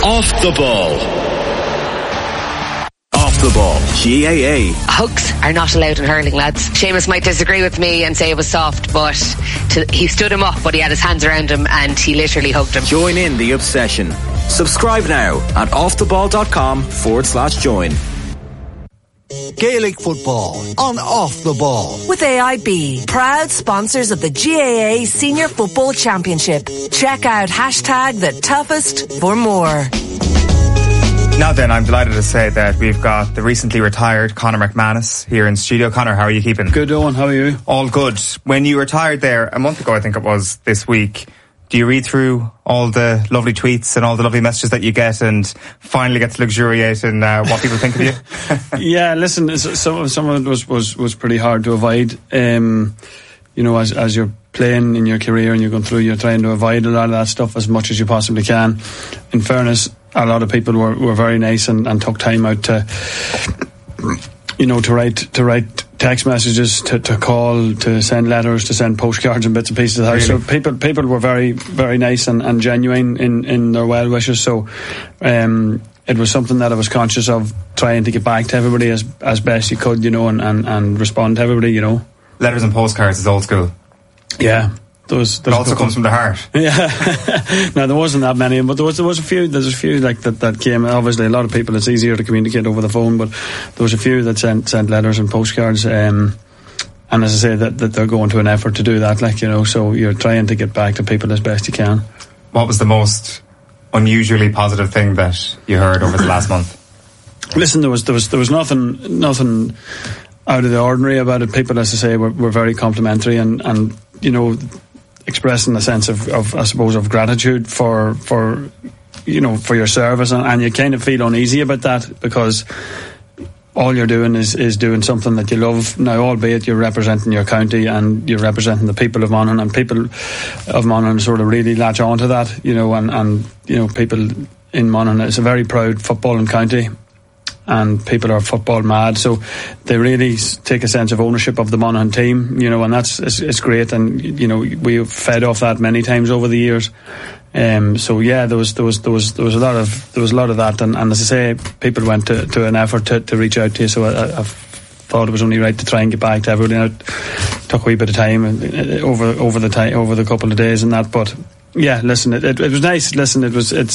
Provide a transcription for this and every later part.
Off the Ball. Off the Ball. GAA. Hugs are not allowed in hurling, lads. Seamus might disagree with me and say it was soft, but he stood him up, but he had his hands around him and he literally hugged him. Join in the obsession. Subscribe now at offtheball.com/join. Gaelic football on Off the Ball with AIB, proud sponsors of the GAA Senior Football Championship. Check out #the toughest for more. Now then, I'm delighted to say that we've got the recently retired Conor McManus here in studio. Conor, how are you keeping? Good, Owen. How are you? All good. When you retired there a month ago, I think it was, this week, do you read through all the lovely tweets and all the lovely messages that you get and finally get to luxuriate in what people think of you? Yeah, listen, some of it was pretty hard to avoid. You know, as you're playing in your career and you're going through, you're trying to avoid a lot of that stuff as much as you possibly can. In fairness, a lot of people were very nice and took time out to, you know, to write text messages, to call, to send letters, to send postcards and bits and pieces of the house. Really? So people were very, very nice and genuine in their well wishes. So it was something that I was conscious of, trying to get back to everybody as best you could, you know, and respond to everybody, you know. Letters and postcards is old school. Yeah. It also comes from the heart. Yeah. No, there wasn't that many, but there was a few. There's a few like that came. Obviously, a lot of people, it's easier to communicate over the phone, but there was a few that sent letters and postcards. And as I say, that they're going to an effort to do that, like, you know. So you're trying to get back to people as best you can. What was the most unusually positive thing that you heard over the last month? Listen, there was nothing out of the ordinary about it. People, as I say, were very complimentary and you know, expressing a sense of I suppose of gratitude for you know, for your service, and you kind of feel uneasy about that, because all you're doing is doing something that you love. Now, albeit you're representing your county and you're representing the people of Monaghan, and people of Monaghan sort of really latch on to that, you know, and you know, people in Monaghan, it's a very proud footballing county, and people are football mad, so they really take a sense of ownership of the Monaghan team, you know, and it's great. And you know, we've fed off that many times over the years. So yeah, there was a lot of that, and as I say, people went to an effort to reach out to you. So I thought it was only right to try and get back to everybody. Now, it took a wee bit of time over the couple of days and that, but yeah, listen, it was nice. Listen,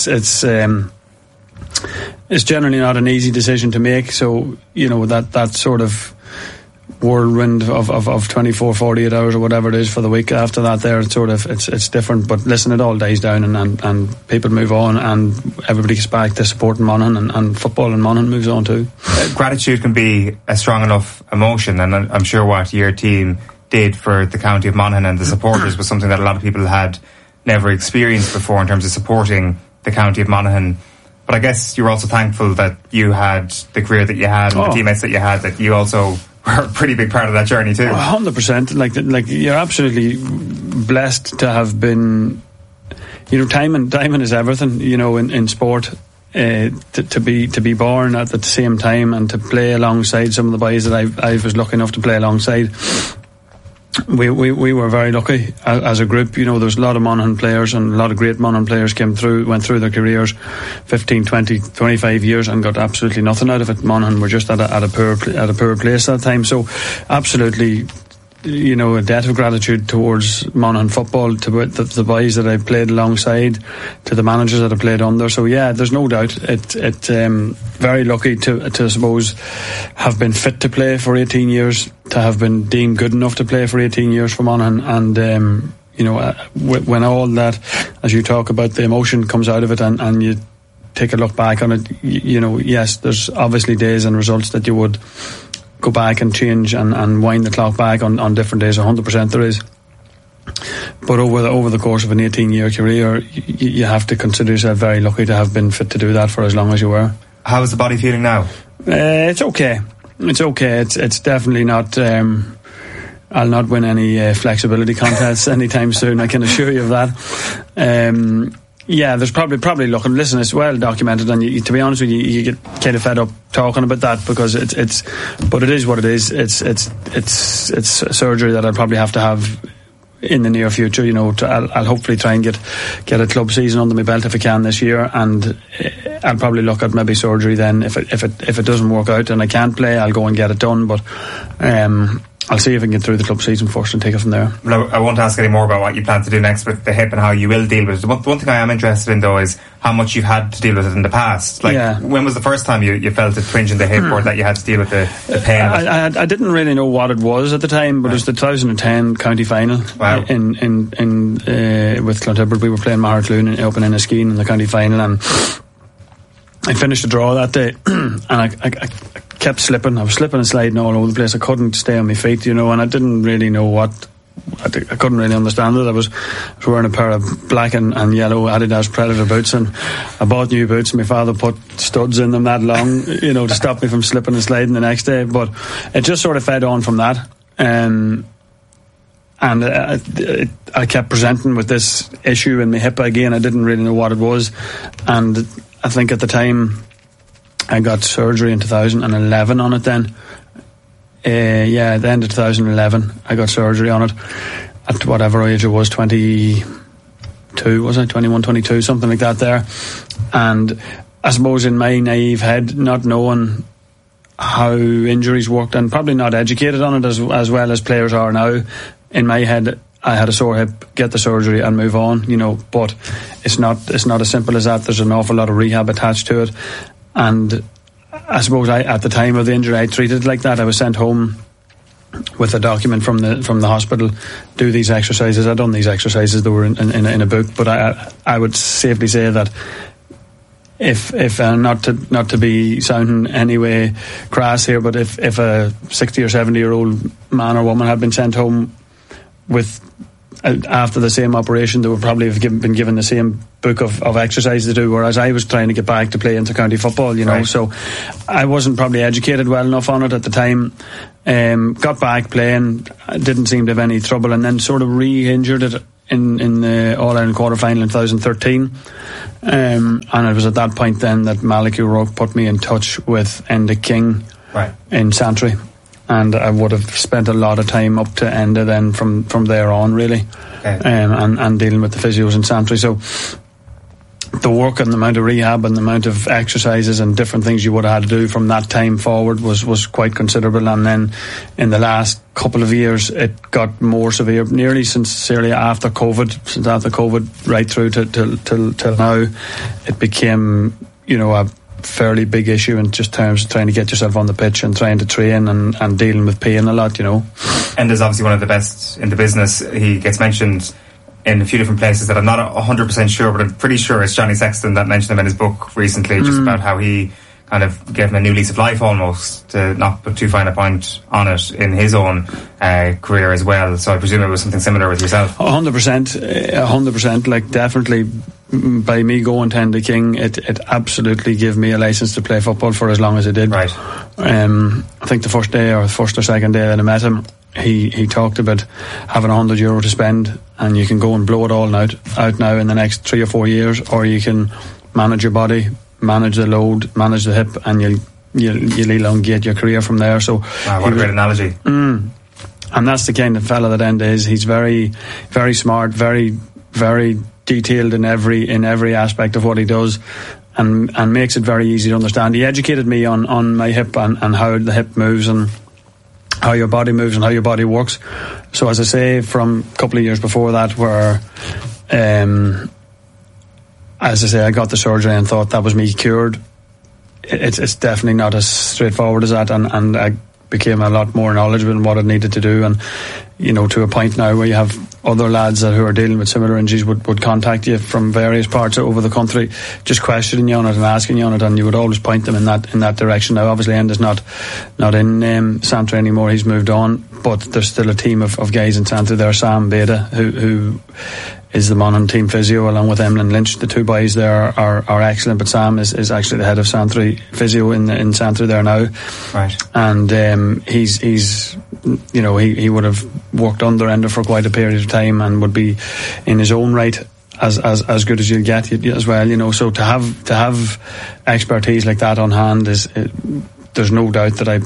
it's generally not an easy decision to make, so you know, that sort of whirlwind of 24, 48 hours or whatever it is for the week after that, there it's different. But listen, it all dies down and people move on, and everybody gets back to supporting Monaghan, and football in Monaghan moves on too. Gratitude can be a strong enough emotion, and I'm sure what your team did for the county of Monaghan and the supporters was something that a lot of people had never experienced before, in terms of supporting the county of Monaghan. But I guess you're also thankful that you had the career that you had and the teammates that you had, that you also were a pretty big part of that journey too. 100%. Like you're absolutely blessed to have been, you know, timing is everything, you know, in sport. To be born at the same time and to play alongside some of the boys that I was lucky enough to play alongside. We were very lucky as a group. You know, there's a lot of Monaghan players, and a lot of great Monaghan players went through their careers 15, 20, 25 years and got absolutely nothing out of it. Monaghan were just at a poor place at that time. So absolutely, you know, a debt of gratitude towards Monaghan football, to the boys that I played alongside, to the managers that I played under. So yeah, there's no doubt very lucky to I suppose have been fit to play for 18 years, to have been deemed good enough to play for 18 years for Monaghan, and you know, when all that, as you talk about, the emotion comes out of it, and you take a look back on it, you know, yes, there's obviously days and results that you would go back and change and wind the clock back on different days. 100% there is. But over the course of an 18-year career, you have to consider yourself very lucky to have been fit to do that for as long as you were. How is the body feeling now? It's okay. It's definitely not. I'll not win any flexibility contests anytime soon, I can assure you of that. Yeah, there's probably looking. Listen, it's well documented, and to be honest with you, you get kind of fed up talking about that, because but it is what it is. It's surgery that I'll probably have to have in the near future. You know, I'll hopefully try and get a club season under my belt if I can this year, and I'll probably look at maybe surgery then if it doesn't work out and I can't play. I'll go and get it done, but I'll see if I can get through the club season first and take it from there. Well, I won't ask any more about what you plan to do next with the hip and how you will deal with it. One thing I am interested in, though, is how much you've had to deal with it in the past. Like, when was the first time you felt a twinge in the hip or that you had to deal with the pain? I didn't really know what it was at the time, but it was the 2010 county final. Wow. in with Clontibbert. We were playing Mahercloon up in Enniskeane in the county final, and I finished the draw that day, and I kept slipping. I was slipping and sliding all over the place. I couldn't stay on my feet, you know, and I didn't really know what. I couldn't really understand it. I was wearing a pair of black and yellow Adidas Predator boots, and I bought new boots. My father put studs in them that long, you know, to stop me from slipping and sliding the next day. But it just sort of fed on from that, and I kept presenting with this issue in my hip again. I didn't really know what it was, and I think at the time I got surgery in 2011 on it then. At the end of 2011 I got surgery on it at whatever age it was, 22, was it? 21, 22, something like that there. And I suppose in my naive head, not knowing how injuries worked and probably not educated on it as well as players are now, in my head I had a sore hip, get the surgery and move on, you know, but it's not as simple as that. There's an awful lot of rehab attached to it, and I suppose at the time of the injury I treated it like that. I was sent home with a document from the hospital, do these exercises. I'd done these exercises, they were in a book, but I would safely say that if not to be sounding anyway crass here, but if a 60 or 70 year old man or woman had been sent home with after the same operation, they would probably have been given the same book of exercises to do, whereas I was trying to get back to play inter-county football, you know. Right. So I wasn't probably educated well enough on it at the time. Got back playing, didn't seem to have any trouble, and then sort of re-injured it in the All-Ireland quarter-final in 2013. And it was at that point then that Malachy O'Rourke put me in touch with Enda King in Santry. And I would have spent a lot of time up to Enda then from there on, really, and dealing with the physios in Santry. So the work and the amount of rehab and the amount of exercises and different things you would have had to do from that time forward was quite considerable. And then in the last couple of years it got more severe, nearly sincerely after COVID, right through till now. It became, you know, a fairly big issue in just terms of trying to get yourself on the pitch and trying to train and dealing with pain a lot, you know. And is obviously one of the best in the business. He gets mentioned in a few different places that I'm not 100% sure, but I'm pretty sure it's Johnny Sexton that mentioned him in his book recently, just about how he kind of gave him a new lease of life almost, to not put too fine a point on it, in his own career as well. So I presume it was something similar with yourself. 100%, like definitely by me going to Enda King, it absolutely gave me a licence to play football for as long as it did. Right. I think the first or second day that I met him, he talked about having €100 to spend, and you can go and blow it all out now in the next 3 or 4 years, or you can manage your body, manage the load, manage the hip, and you'll elongate your career from there. So what a great analogy. And that's the kind of fella that Enda is. He's very, very smart, very, very detailed in every aspect of what he does, and makes it very easy to understand. He educated me on my hip and how the hip moves and how your body moves and how your body works. So as I say, from a couple of years before that, where as I say, I got the surgery and thought that was me cured. It's definitely not as straightforward as that, and I became a lot more knowledgeable in what I needed to do, and you know, to a point now where you have other lads who are dealing with similar injuries would contact you from various parts over the country, just questioning you on it and asking you on it, and you would always point them in that direction. Now obviously Enda's not in Santry anymore, he's moved on, but there's still a team of guys in Santry there. Sam Beda, who is the Monaghan team physio, along with Emlyn Lynch. The two boys there are excellent, but Sam is actually the head of Santry physio in Santry there now. Right. And he's you know, he would have worked under Enda for quite a period of time and would be in his own right as good as you'll get as well, you know. So to have expertise like that on hand there's no doubt that I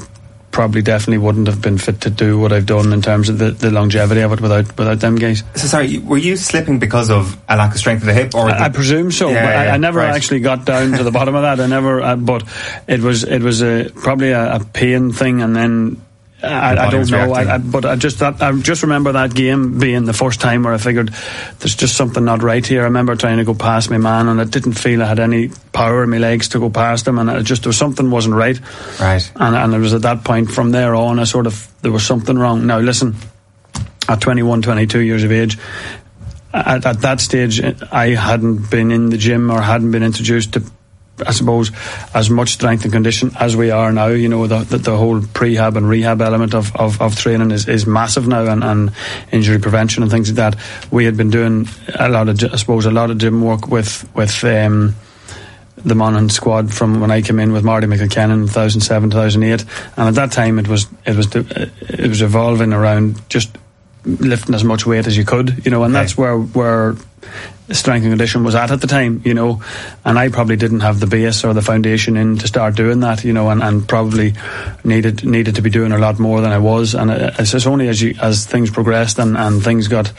probably definitely wouldn't have been fit to do what I've done in terms of the longevity of it without them guys. So sorry, were you slipping because of a lack of strength of the hip, or I presume so. I never actually got down to the bottom of that. I never, but it was probably a pain thing, and then I don't know. But I just remember that game being the first time where I figured there's just something not right here. I remember trying to go past my man, and I didn't feel I had any power in my legs to go past him, and there was something wasn't right. Right. And it was at that point from there on there was something wrong. Now listen, at 21, 22 years of age, at that stage I hadn't been in the gym or hadn't been introduced to, I suppose, as much strength and condition as we are now. You know, the whole prehab and rehab element of training is massive now, and injury prevention and things like that. We had been doing a lot of gym work with the Monaghan squad from when I came in with Marty McElkennan in 2007, 2008, and at that time it was evolving around just lifting as much weight as you could, you know, and that's where strength and condition was at the time, you know, and I probably didn't have the base or the foundation in to start doing that, you know, and probably needed to be doing a lot more than I was, and it's only as things progressed and things got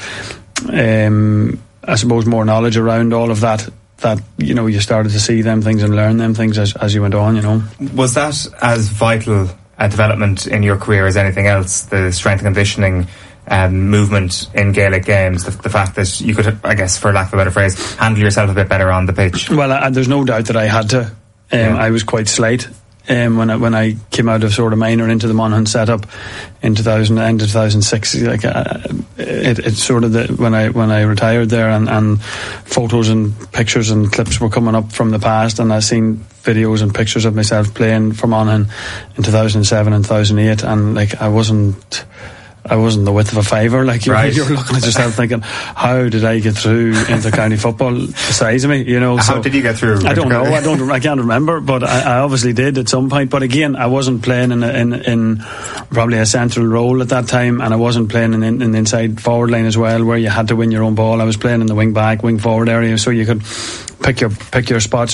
I suppose more knowledge around all of that, you know, you started to see them things and learn them things as you went on, you know. Was that as vital a development in your career as anything else, the strength and conditioning movement in Gaelic games, the fact that you could, I guess, for lack of a better phrase, handle yourself a bit better on the pitch? Well, there's no doubt that I had to. I was quite slight when I came out of sort of minor into the Monaghan setup in 2006. Like it's sort of when I retired there, and photos and pictures and clips were coming up from the past, and I seen videos and pictures of myself playing for Monaghan in 2007 and 2008, and like I wasn't the width of a fiver. Like you're looking at yourself thinking, how did I get through into county football the size of me, you know? How did you get through? I don't know. I can't remember, but I obviously did at some point. But again, I wasn't playing in probably a central role at that time, and I wasn't playing in the inside forward line as well, where you had to win your own ball. I was playing in the wing back, wing forward area, so you could pick your spots